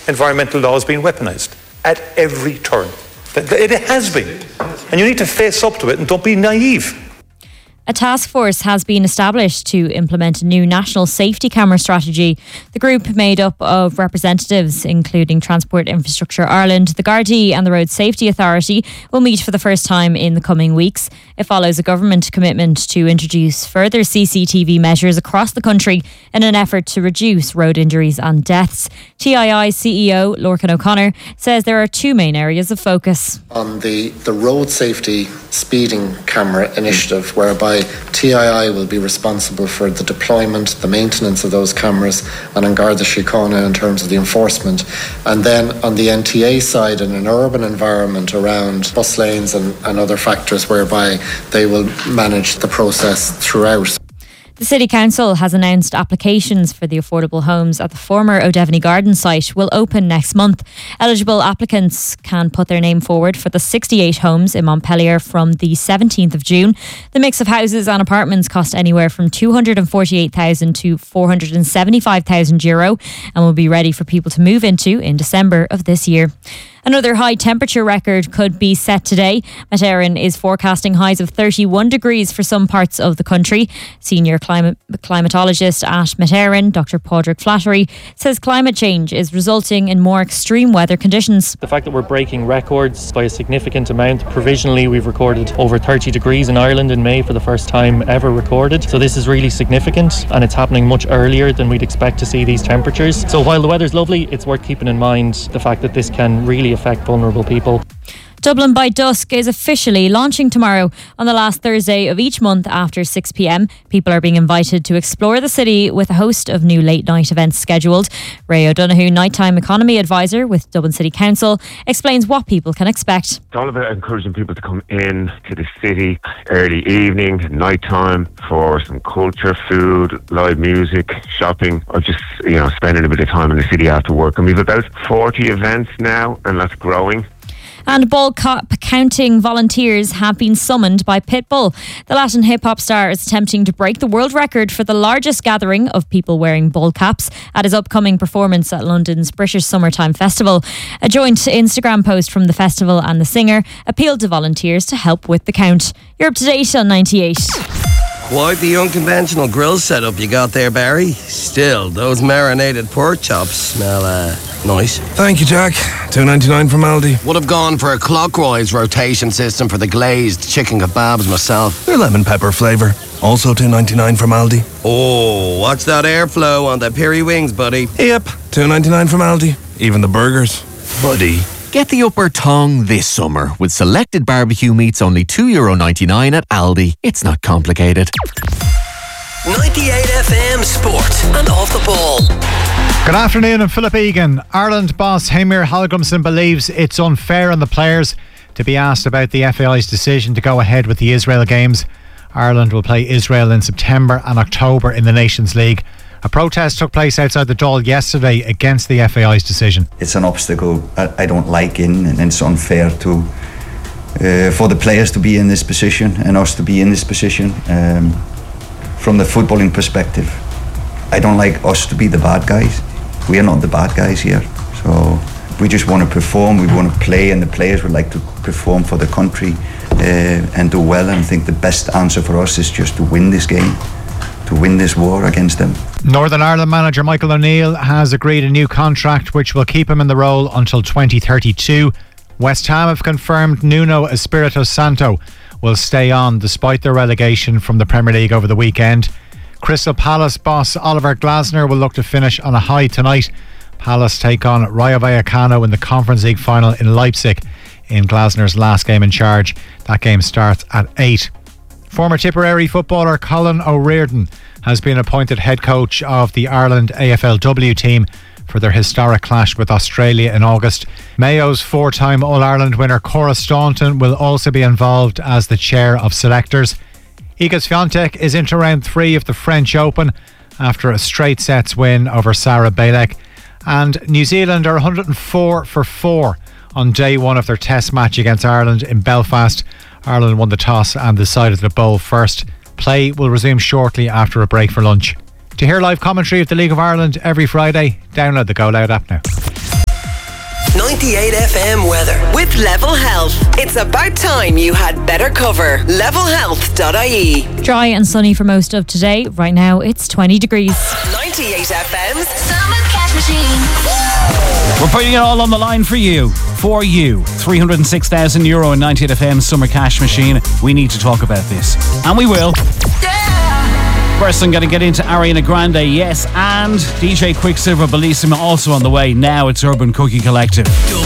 environmental law is being weaponised at every turn. It has been. And you need to face up to it and don't be naive. A task force has been established to implement a new national safety camera strategy. The group, made up of representatives including Transport Infrastructure Ireland, the Gardaí and the Road Safety Authority, will meet for the first time in the coming weeks. It follows a government commitment to introduce further CCTV measures across the country in an effort to reduce road injuries and deaths. TII CEO Lorcan O'Connor says there are two main areas of focus. On the road safety speeding camera initiative, whereby TII will be responsible for the deployment, the maintenance of those cameras, and on Garda Síochána in terms of the enforcement. And then on the NTA side, in an urban environment around bus lanes and other factors, whereby they will manage the process throughout. The City Council has announced applications for the affordable homes at the former O'Devany Garden site will open next month. Eligible applicants can put their name forward for the 68 homes in Montpellier from the 17th of June. The mix of houses and apartments cost anywhere from €248,000 to €475,000 and will be ready for people to move into in December of this year. Another high temperature record could be set today. Met is forecasting highs of 31 degrees for some parts of the country. Senior climatologist at Met Dr. Padraig Flattery, says climate change is resulting in more extreme weather conditions. The fact that we're breaking records by a significant amount. Provisionally, we've recorded over 30 degrees in Ireland in May for the first time ever recorded. So this is really significant, and it's happening much earlier than we'd expect to see these temperatures. So while the weather's lovely, it's worth keeping in mind the fact that this can really affect vulnerable people. Dublin by Dusk is officially launching tomorrow on the last Thursday of each month after 6 p.m. People are being invited to explore the city with a host of new late night events scheduled. Ray O'Donoghue, nighttime economy advisor with Dublin City Council, explains what people can expect. It's all about encouraging people to come in to the city early evening, nighttime, for some culture, food, live music, shopping, or just, spending a bit of time in the city after work. And we've about 40 events now, and that's growing. And ball counting volunteers have been summoned by Pitbull. The Latin hip-hop star is attempting to break the world record for the largest gathering of people wearing ball caps at his upcoming performance at London's British Summertime Festival. A joint Instagram post from the festival and the singer appealed to volunteers to help with the count. You're up to date on 98. Quite the unconventional grill setup you got there, Barry. Still, those marinated pork chops smell nice. Thank you, Jack. $2.99 from Aldi. Would have gone for a clockwise rotation system for the glazed chicken kebabs myself. They're lemon pepper flavour. Also $2.99 from Aldi. Oh, watch that airflow on the peri wings, buddy. Yep, $2.99 from Aldi. Even the burgers. Buddy. Get the upper tongue this summer with selected barbecue meats only €2.99 at Aldi. It's not complicated. 98 FM Sport and Off the Ball. Good afternoon, I'm Philip Egan. Ireland boss Heimir Hallgrímsson believes it's unfair on the players to be asked about the FAI's decision to go ahead with the Israel games. Ireland will play Israel in September and October in the Nations League. A protest took place outside the Dáil yesterday against the FAI's decision. It's an obstacle I don't like and it's unfair to for the players to be in this position and us to be in this position. From the footballing perspective, I don't like us to be the bad guys. We are not the bad guys here. So we just want to perform, we want to play, and the players would like to perform for the country and do well. And I think the best answer for us is just to win this game, to win this war against them. Northern Ireland manager Michael O'Neill has agreed a new contract which will keep him in the role until 2032. West Ham have confirmed Nuno Espirito Santo will stay on despite their relegation from the Premier League over the weekend. Crystal Palace boss Oliver Glasner will look to finish on a high tonight. Palace take on Rayo Vallecano in the Conference League final in Leipzig in Glasner's last game in charge. That game starts at 8. Former Tipperary footballer Colin O'Riordan has been appointed head coach of the Ireland AFLW team for their historic clash with Australia in August. Mayo's 4-time All-Ireland winner Cora Staunton will also be involved as the chair of selectors. Iga Swiatek is into round 3 of the French Open after a straight sets win over Sarah Balek. And New Zealand are 104 for 4 on day 1 of their test match against Ireland in Belfast. Ireland won the toss and decided to bowl first. Play will resume shortly after a break for lunch. To hear live commentary of the League of Ireland every Friday, download the Go Loud app now. 98 FM weather. With Level Health. It's about time you had better cover. Levelhealth.ie. Dry and sunny for most of today. Right now it's 20 degrees. 98 FM's Summer Cash Machine. We're putting it all on the line for you. For you. €306,000 in 98 FM Summer Cash Machine. We need to talk about this. And we will. First, I'm going to get into Ariana Grande, yes, and DJ Quicksilver Bellissima also on the way. Now it's Urban Cookie Collective.